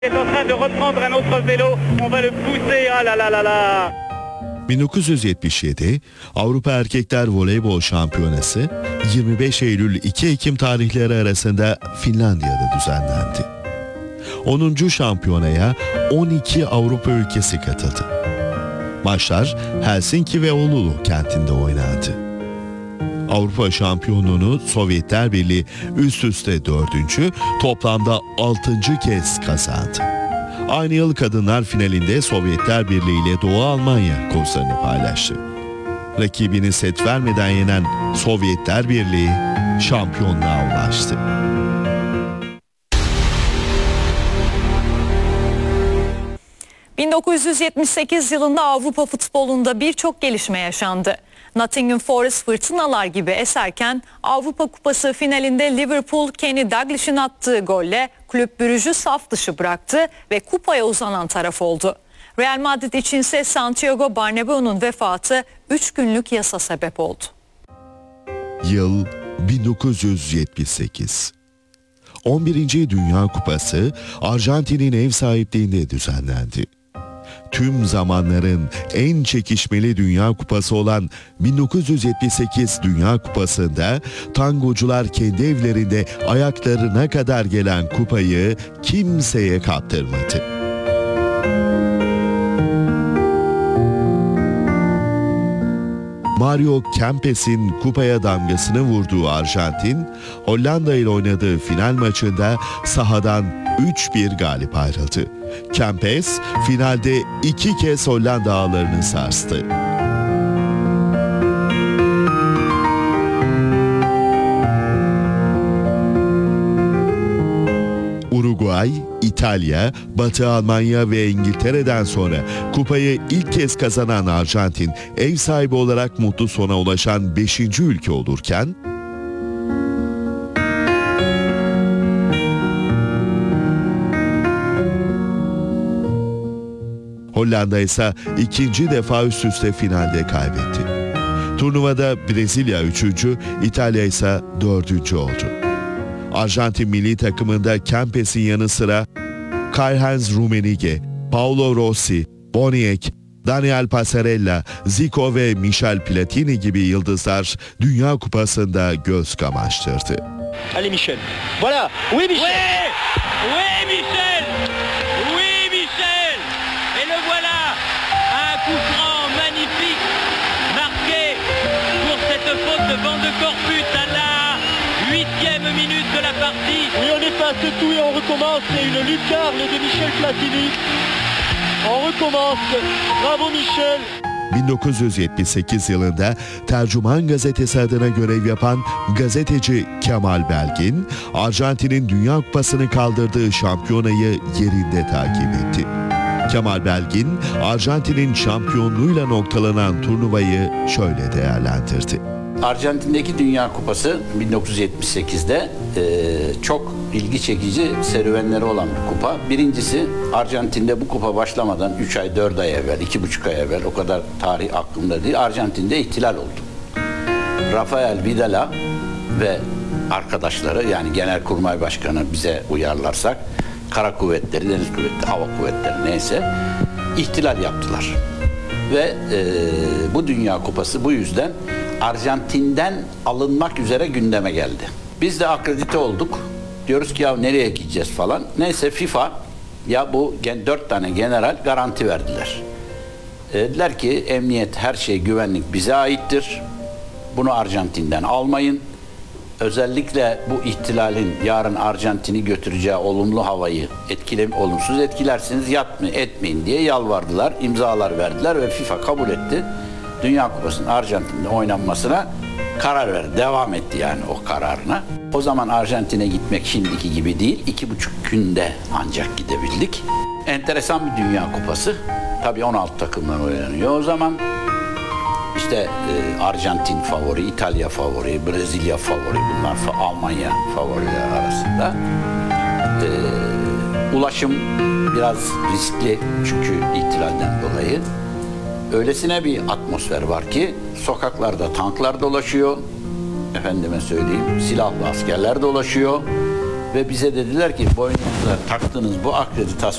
est en train de reprendre un autre vélo. On va le pousser. Ah là là là là. 1977 Avrupa Erkekler Voleybol Şampiyonası 25 Eylül-2 Ekim tarihleri arasında Finlandiya'da düzenlendi. 10. şampiyonaya 12 Avrupa ülkesi katıldı. Maçlar Helsinki ve Oulu kentinde oynandı. Avrupa şampiyonluğunu Sovyetler Birliği üst üste 4. toplamda 6. kez kazandı. Aynı yıl kadınlar finalinde Sovyetler Birliği ile Doğu Almanya kozlarını paylaştı. Rakibini set vermeden yenen Sovyetler Birliği şampiyonluğa ulaştı. ...1978 yılında Avrupa futbolunda birçok gelişme yaşandı. Nottingham Forest fırtınalar gibi eserken Avrupa Kupası finalinde Liverpool Kenny Dalglish'in attığı golle Kulüp Brugge'ü saf dışı bıraktı ve kupaya uzanan taraf oldu. Real Madrid içinse Santiago Bernabéu'nun vefatı 3 günlük yasa sebep oldu. Yıl 1978. 11. Dünya Kupası Arjantin'in ev sahipliğinde düzenlendi. Tüm zamanların en çekişmeli Dünya Kupası olan 1978 Dünya Kupası'nda tangocular kendi evlerinde ayaklarına kadar gelen kupayı kimseye kaptırmadı. Mario Kempes'in kupaya damgasını vurduğu Arjantin, Hollanda ile oynadığı final maçında sahadan 3-1 galip ayrıldı. Kempes finalde 2 kez Hollanda ağlarını sarstı. Uruguay, İtalya, Batı Almanya ve İngiltere'den sonra kupayı ilk kez kazanan Arjantin, ev sahibi olarak mutlu sona ulaşan 5. ülke olurken, Hollanda ise 2. defa üst üste finalde kaybetti. Turnuvada Brezilya 3. İtalya ise 4. oldu. Arjantin milli takımında Kempes'in yanı sıra Karl-Heinz Rummenigge, Paolo Rossi, Boniek, Daniel Passarella, Zico ve Michel Platini gibi yıldızlar Dünya Kupası'nda göz kamaştırdı. Allez Michel. Voilà. Oui Michel. Oui, oui Michel. Oui Michel. Et le voilà. Un coup franc magnifique marqué pour cette faute de Van de Corpus à la 8e minute de la partie. Oui, on efface tout et on recommence. C'est une lucarne de Michel Platini. On recommence. Bravo Michel. 1978 yılında Tercüman Gazetesi adına görev yapan gazeteci Kemal Belgin, Arjantin'in Dünya Kupası'nı kaldırdığı şampiyonayı yerinde takip etti. Kemal Belgin, Arjantin'in şampiyonluğuyla noktalanan turnuvayı şöyle değerlendirdi. Arjantin'deki Dünya Kupası 1978'de çok ilgi çekici serüvenleri olan bir kupa. Birincisi, Arjantin'de bu kupa başlamadan 3 ay 4 ay evvel, 2,5 ay evvel, o kadar tarih aklımda değil, Arjantin'de ihtilal oldu. Rafael Vidala ve arkadaşları, yani Genelkurmay Başkanı bize uyarlarsak, Kara Kuvvetleri, Deniz Kuvvetleri, Hava Kuvvetleri neyse ihtilal yaptılar. Ve bu Dünya Kupası bu yüzden Arjantin'den alınmak üzere gündeme geldi. Biz de akredite olduk. Diyoruz ki ya nereye gideceğiz falan. Neyse FIFA ya bu 4 tane general garanti verdiler. Dediler ki emniyet, her şey, güvenlik bize aittir. Bunu Arjantin'den almayın. Özellikle bu ihtilalin yarın Arjantin'i götüreceği olumlu havayı olumsuz etkilersiniz, etmeyin diye yalvardılar, imzalar verdiler ve FIFA kabul etti. Dünya Kupası'nın Arjantin'de oynanmasına karar verdi. Devam etti yani o kararına. O zaman Arjantin'e gitmek şimdiki gibi değil. 2,5 günde ancak gidebildik. Enteresan bir Dünya Kupası. Tabii 16 takımdan oynanıyor o zaman. İşte Arjantin favori, İtalya favori, Brezilya favori, bunlar Almanya favoriler arasında. Ulaşım biraz riskli çünkü ihtilalden dolayı. Öylesine bir atmosfer var ki sokaklarda tanklar dolaşıyor, efendime söyleyeyim silahlı askerler dolaşıyor. ve bize dediler ki boynunuza taktığınız bu akreditasyon